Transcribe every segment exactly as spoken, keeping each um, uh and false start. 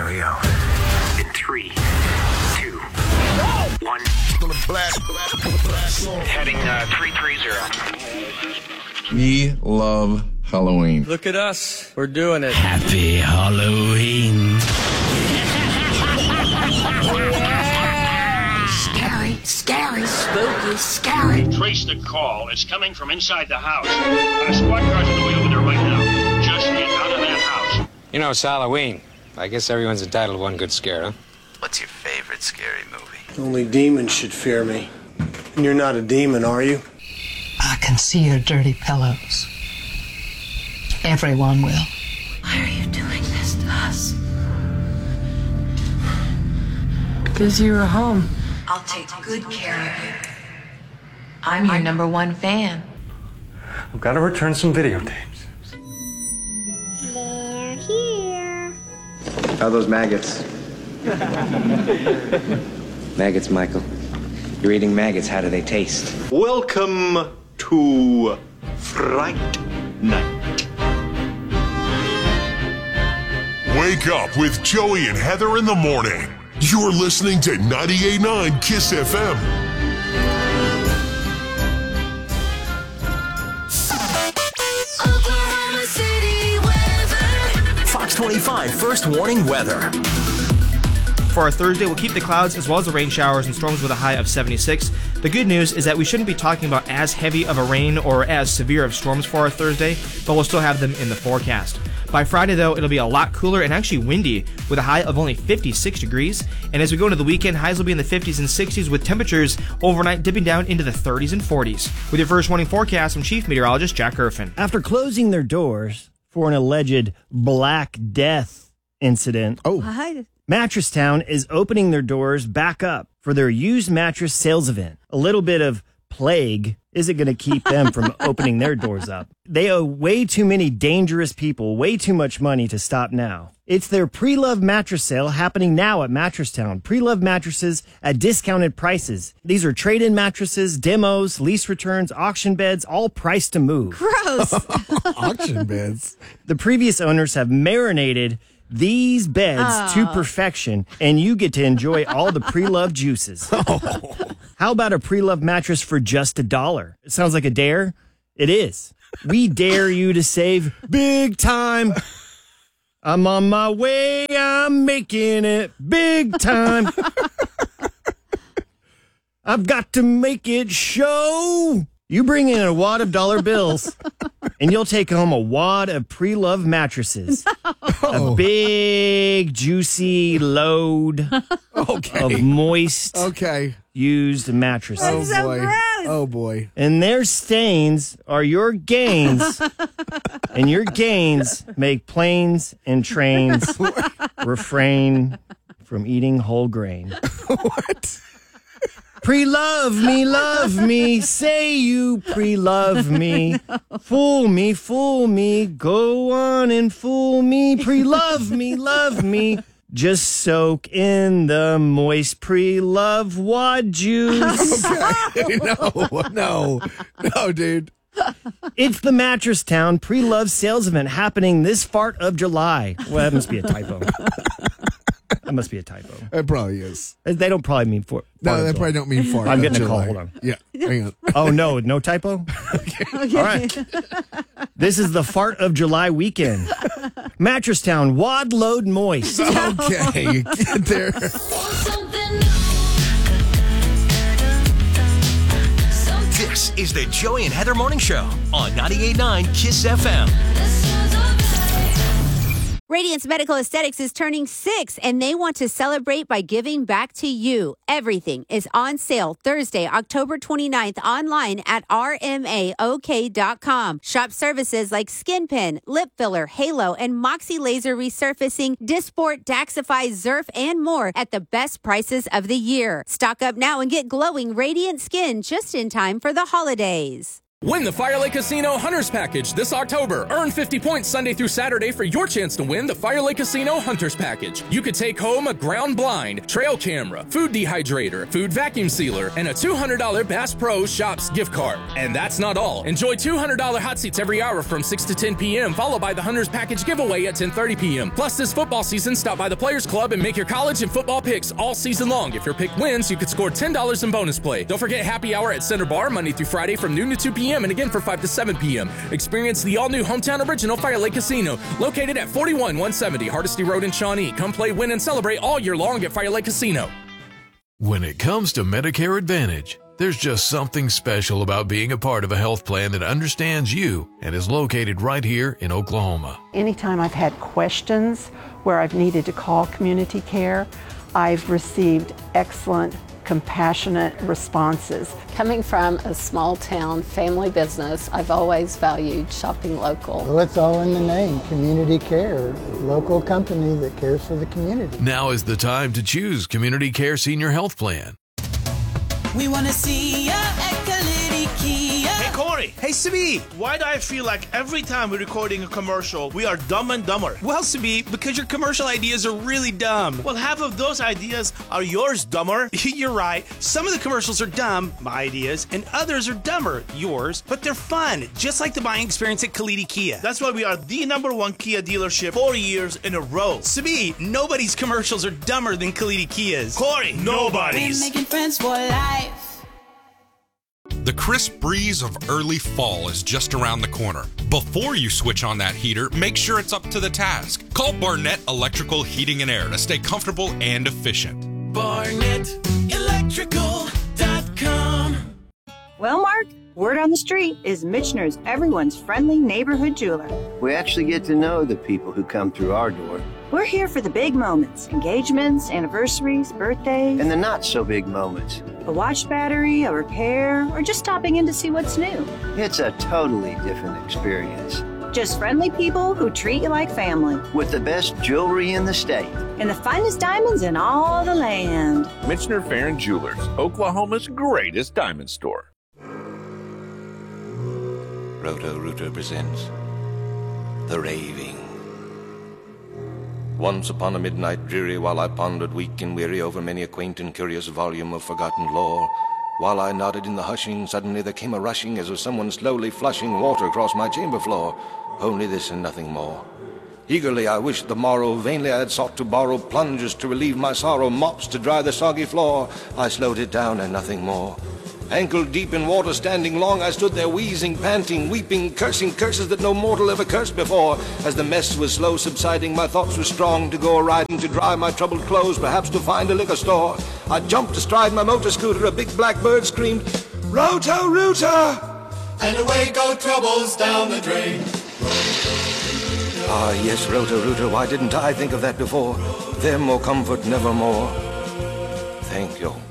Here we go. In three, two, one. Heading uh, three three zero. We love Halloween. Look at us. We're doing it. Happy Halloween. Scary, scary, spooky, scary. Trace the call. It's coming from inside the house. A squad car's on the way over there right now. Just get out of that house. You know, it's Halloween. I guess everyone's entitled to one good scare, huh? What's your favorite scary movie? Only demons should fear me. And you're not a demon, are you? I can see your dirty pillows. Everyone will. Why are you doing this to us? Because you were home. I'll take good care of you. I'm your number one fan. We've got to return some videotapes. They're here. How are those maggots? Maggots, Michael. You're eating maggots. How do they taste? Welcome to Fright Night. Wake up with Joey and Heather in the morning. You're listening to ninety-eight point nine KISS F M. Oklahoma City weather. Fox twenty-five first warning weather. For our Thursday, we'll keep the clouds as well as the rain showers and storms with a high of seventy-six. The good news is that we shouldn't be talking about as heavy of a rain or as severe of storms for our Thursday, but we'll still have them in the forecast. By Friday, though, it'll be a lot cooler and actually windy with a high of only fifty-six degrees. And as we go into the weekend, highs will be in the fifties and sixties with temperatures overnight dipping down into the thirties and forties. With your first warning forecast, I'm Chief Meteorologist Jack Griffin. After closing their doors for an alleged Black Death incident, oh, what? Mattress Town is opening their doors back up for their used mattress sales event. A little bit of plague isn't going to keep them from opening their doors up. They owe way too many dangerous people way too much money to stop now. It's their pre-loved mattress sale happening now at Mattress Town. Pre-loved mattresses at discounted prices. These are trade-in mattresses, demos, lease returns, auction beds, all priced to move. Gross. Auction beds. The previous owners have marinated these beds oh. to perfection, and you get to enjoy all the pre-loved juices. Oh. How about a pre-loved mattress for just a dollar? It sounds like a dare. It is. We dare you to save big time. I'm on my way. I'm making it big time. I've got to make it show. You bring in a wad of dollar bills, and you'll take home a wad of pre-loved mattresses. No. A big, juicy load okay. of moist, okay. used mattresses. Oh, so boy. gross. Oh, boy. And their stains are your gains, and your gains make planes and trains refrain from eating whole grain. What? Pre-love me, love me, say you pre-love me. No. Fool me, fool me, go on and fool me. Pre-love me, love me. Just soak in the moist pre-love wad juice. Okay, no, no, no, dude. It's the Mattress Town pre-love sales event happening this fart of July. Well, that must be a typo. That must be a typo. It probably is. They don't probably mean for. No, they probably don't mean for. I'm getting a call. Hold on. Yeah, hang on. Oh, no, no typo? Okay. Okay. All right. This is the fart of July weekend. Mattress Town, wad load moist. Okay, get there. This is the Joey and Heather Morning Show on ninety-eight point nine KISS F M. Radiance Medical Aesthetics is turning six, and they want to celebrate by giving back to you. Everything is on sale Thursday, October twenty-ninth, online at R M A O K dot com. Shop services like Skin Pen, Lip Filler, Halo, and Moxie Laser Resurfacing, Dysport, Daxify, Zerf, and more at the best prices of the year. Stock up now and get glowing, radiant skin just in time for the holidays. Win the Fire Lake Casino Hunters Package this October. Earn fifty points Sunday through Saturday for your chance to win the Fire Lake Casino Hunters Package. You could take home a ground blind, trail camera, food dehydrator, food vacuum sealer, and a two hundred dollars Bass Pro Shops gift card. And that's not all. Enjoy two hundred dollars hot seats every hour from six to ten p.m., followed by the Hunters Package giveaway at ten thirty p.m. Plus, this football season, stop by the Players Club and make your college and football picks all season long. If your pick wins, you could score ten dollars in bonus play. Don't forget happy hour at Center Bar Monday through Friday from noon to two p.m. and again for five to seven p.m. Experience the all-new hometown original Fire Lake Casino, located at forty-one one seventy Hardesty Road in Shawnee. Come play, win, and celebrate all year long at Fire Lake Casino. When it comes to Medicare Advantage, there's just something special about being a part of a health plan that understands you and is located right here in Oklahoma. Anytime I've had questions where I've needed to call community care, I've received excellent, compassionate responses. Coming from a small town family business, I've always valued shopping local. Well, it's all in the name, community care, local company that cares for the community. Now is the time to choose Community Care Senior Health Plan. We want to see ya at Kalidi Kia. Hey, Corey. Hey, Sabi. Why do I feel like every time we're recording a commercial, we are dumb and dumber? Well, Sabi, because your commercial ideas are really dumb. Well, half of those ideas are yours, dumber. You're right. Some of the commercials are dumb, my ideas, and others are dumber, yours, but they're fun, just like the buying experience at Kalidi Kia. That's why we are the number one Kia dealership four years in a row. Sabi, nobody's commercials are dumber than Kalidi Kia's. Corey, nobody's. We're making friends for life. The crisp breeze of early fall is just around the corner. Before you switch on that heater, make sure it's up to the task. Call Barnett Electrical Heating and Air to stay comfortable and efficient. Barnett Electrical dot com. Well, Mark, word on the street is Michener's everyone's friendly neighborhood jeweler. We actually get to know the people who come through our door. We're here for the big moments, engagements, anniversaries, birthdays. And the not so big moments. A watch battery, a repair, or just stopping in to see what's new. It's a totally different experience. Just friendly people who treat you like family. With the best jewelry in the state. And the finest diamonds in all the land. Michener Farron Jewelers, Oklahoma's greatest diamond store. Roto-Rooter presents The Raving. Once upon a midnight dreary, while I pondered weak and weary over many a quaint and curious volume of forgotten lore, while I nodded in the hushing, suddenly there came a rushing as of someone slowly flushing water across my chamber floor. Only this and nothing more. Eagerly I wished the morrow, vainly I had sought to borrow plungers to relieve my sorrow, mops to dry the soggy floor. I slowed it down and nothing more. Ankle deep in water, standing long, I stood there wheezing, panting, weeping, cursing curses that no mortal ever cursed before. As the mess was slow subsiding, my thoughts were strong to go a-riding, to dry my troubled clothes, perhaps to find a liquor store. I jumped astride my motor scooter, a big black bird screamed, Roto-Rooter! And away go troubles down the drain. Ah, yes, Roto-Rooter, why didn't I think of that before? Them or comfort nevermore. Thank you.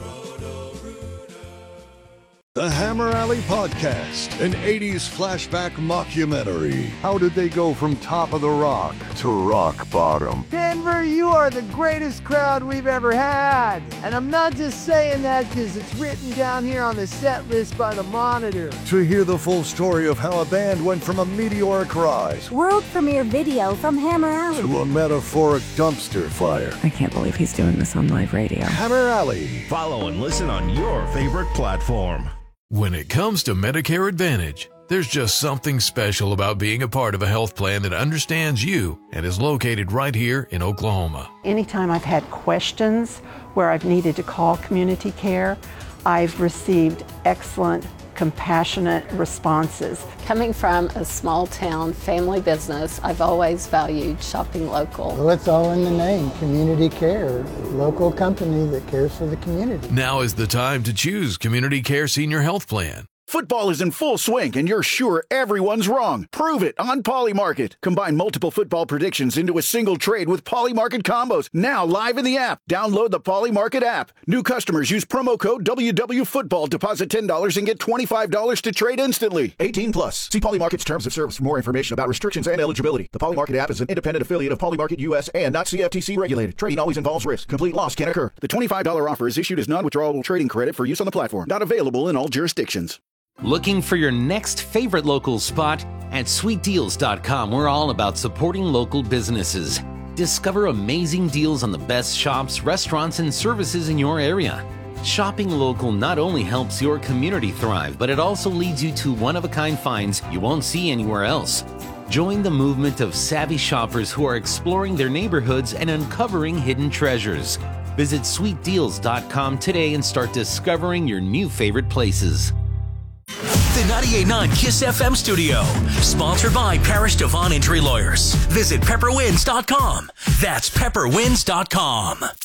The Hammer Alley Podcast, an eighties flashback mockumentary. How did they go from top of the rock to rock bottom? Denver, you are the greatest crowd we've ever had. And I'm not just saying that because it's written down here on the set list by the Monitor. To hear the full story of how a band went from a meteoric rise, world premiere video from Hammer Alley, to a metaphoric dumpster fire. I can't believe he's doing this on live radio. Hammer Alley. Follow and listen on your favorite platform. When it comes to Medicare Advantage, there's just something special about being a part of a health plan that understands you and is located right here in Oklahoma. Anytime I've had questions where I've needed to call community care, I've received excellent, compassionate responses. Coming from a small town family business, I've always valued shopping local. Well, it's all in the name, community care, local company that cares for the community. Now is the time to choose Community Care Senior Health Plan. Football is in full swing, and you're sure everyone's wrong. Prove it on Polymarket. Combine multiple football predictions into a single trade with Polymarket combos. Now live in the app. Download the Polymarket app. New customers use promo code W W Football. Deposit ten dollars and get twenty-five dollars to trade instantly. eighteen plus. See Polymarket's terms of service for more information about restrictions and eligibility. The Polymarket app is an independent affiliate of Polymarket U S and not C F T C regulated. Trading always involves risk. Complete loss can occur. The twenty-five dollars offer is issued as non-withdrawable trading credit for use on the platform. Not available in all jurisdictions. Looking for your next favorite local spot? At sweet deals dot com, we're all about supporting local businesses. Discover amazing deals on the best shops, restaurants, and services in your area. Shopping local not only helps your community thrive, but it also leads you to one-of-a-kind finds you won't see anywhere else. Join the movement of savvy shoppers who are exploring their neighborhoods and uncovering hidden treasures. Visit sweet deals dot com today and start discovering your new favorite places. The ninety-eight point nine KISS F M studio, sponsored by Parish Devon Injury Lawyers. Visit pepper wins dot com. That's pepper wins dot com.